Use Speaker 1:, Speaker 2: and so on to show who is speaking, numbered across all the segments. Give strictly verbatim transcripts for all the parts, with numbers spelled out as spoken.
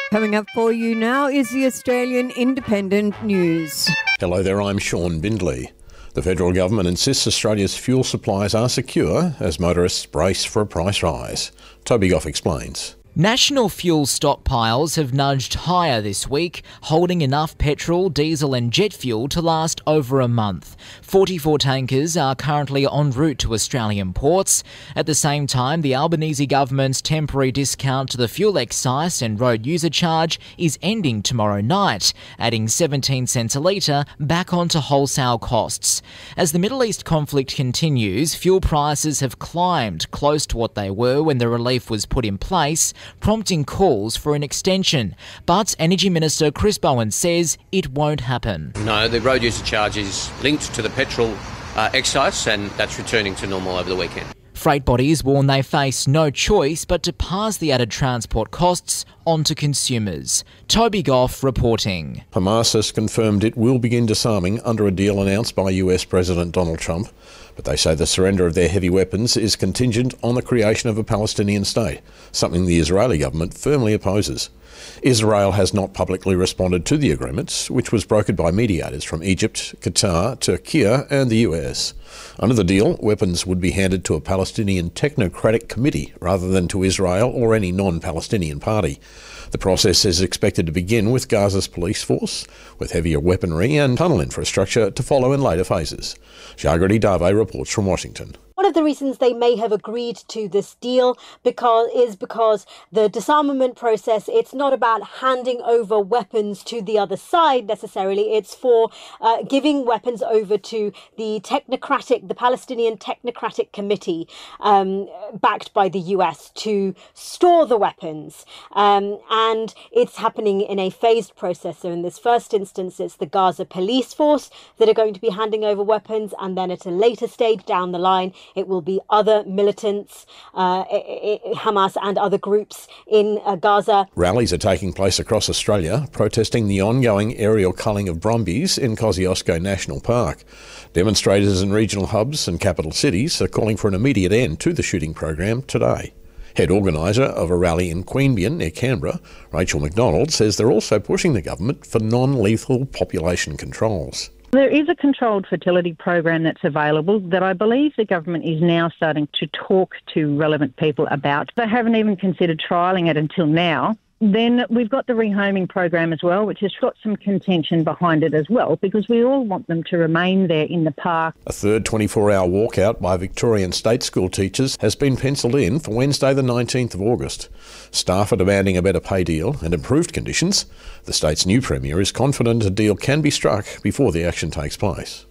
Speaker 1: Coming up for you now is the Australian Independent News.
Speaker 2: Hello there, I'm Sean Bindley. The federal government insists Australia's fuel supplies are secure as motorists brace for a price rise. Toby Goff explains.
Speaker 3: National fuel stockpiles have nudged higher this week, holding enough petrol, diesel and jet fuel to last over a month. forty-four tankers are currently en route to Australian ports. At the same time, the Albanese government's temporary discount to the fuel excise and road user charge is ending tomorrow night, adding seventeen cents a litre back onto wholesale costs. As the Middle East conflict continues, fuel prices have climbed close to what they were when the relief was put in place, prompting calls for an extension. But Energy Minister Chris Bowen says it won't happen.
Speaker 4: No, the road user charge is linked to the petrol uh, excise, and that's returning to normal over the weekend.
Speaker 3: Freight bodies warn they face no choice but to pass the added transport costs on to consumers. Toby Goff reporting.
Speaker 2: Hamas has confirmed it will begin disarming under a deal announced by U S President Donald Trump, but they say the surrender of their heavy weapons is contingent on the creation of a Palestinian state, something the Israeli government firmly opposes. Israel has not publicly responded to the agreement, which was brokered by mediators from Egypt, Qatar, Turkey and the U S. Under the deal, weapons would be handed to a Palestinian technocratic committee rather than to Israel or any non-Palestinian party. The process is expected to begin with Gaza's police force, with heavier weaponry and tunnel infrastructure to follow in later phases. Jagrati Dave reports from Washington.
Speaker 5: One of the reasons they may have agreed to this deal because is because the disarmament process, it's not about handing over weapons to the other side necessarily. It's for uh, giving weapons over to the technocratic, the Palestinian Technocratic Committee, um, backed by the U S, to store the weapons. Um, and it's happening in a phased process. So in this first instance, it's the Gaza police force that are going to be handing over weapons. And then at a later stage down the line, it will be other militants, uh, Hamas and other groups in uh, Gaza.
Speaker 2: Rallies are taking place across Australia, protesting the ongoing aerial culling of brumbies in Kosciuszko National Park. Demonstrators in regional hubs and capital cities are calling for an immediate end to the shooting program today. Head organiser of a rally in Queanbeyan near Canberra, Rachel McDonald, says they're also pushing the government for non-lethal population controls.
Speaker 6: There is a controlled fertility program that's available that I believe the government is now starting to talk to relevant people about. They haven't even considered trialling it until now. Then we've got the rehoming program as well, which has got some contention behind it as well, because we all want them to remain there in the park.
Speaker 2: A third twenty-four hour walkout by Victorian state school teachers has been penciled in for Wednesday the nineteenth of August. Staff are demanding a better pay deal and improved conditions. The state's new Premier is confident a deal can be struck before the action takes place.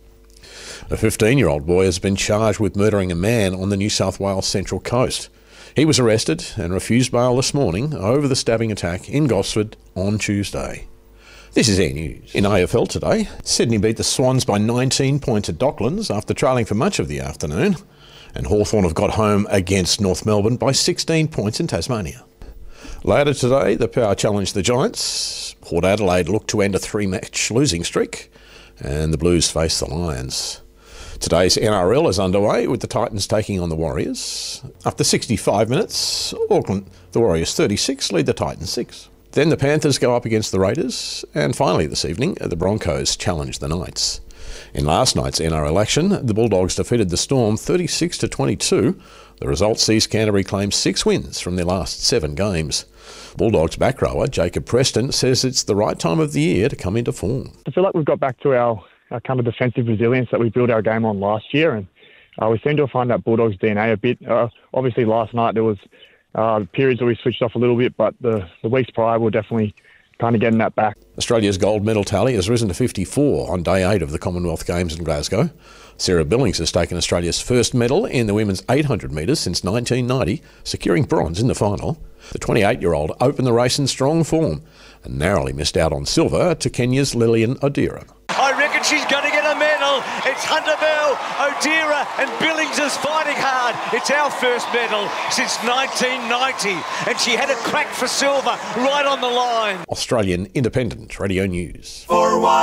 Speaker 2: A fifteen-year-old boy has been charged with murdering a man on the New South Wales Central Coast. He was arrested and refused bail this morning over the stabbing attack in Gosford on Tuesday. This is Air News. In A F L today, Sydney beat the Swans by nineteen points at Docklands after trailing for much of the afternoon, and Hawthorn have got home against North Melbourne by sixteen points in Tasmania. Later today, the Power challenged the Giants. Port Adelaide looked to end a three-match losing streak, and the Blues face the Lions. Today's N R L is underway with the Titans taking on the Warriors. After sixty-five minutes, Auckland, the Warriors thirty-six, lead the Titans six. Then the Panthers go up against the Raiders, and finally this evening, the Broncos challenge the Knights. In last night's N R L action, the Bulldogs defeated the Storm thirty-six to twenty-two. The result sees Canterbury claim six wins from their last seven games. Bulldogs back rower Jacob Preston says it's the right time of the year to come into form.
Speaker 7: I feel like we've got back to our Our kind of defensive resilience that we built our game on last year, and uh, we seem to find that Bulldogs D N A a bit. Uh, obviously, last night there was uh, periods where we switched off a little bit, but the, the weeks prior we're definitely kind of getting that back.
Speaker 2: Australia's gold medal tally has risen to fifty-four on day eight of the Commonwealth Games in Glasgow. Sarah Billings has taken Australia's first medal in the women's eight hundred metres since nineteen ninety, securing bronze in the final. The twenty-eight-year-old opened the race in strong form and narrowly missed out on silver to Kenya's Lillian Odira.
Speaker 8: I reckon she's going to get a medal. It's Hunter Bell, Odira and Billings is fighting hard. It's our first medal since nineteen ninety, and she had a crack for silver right on the line.
Speaker 2: Australian Independent Radio News.
Speaker 8: For a while.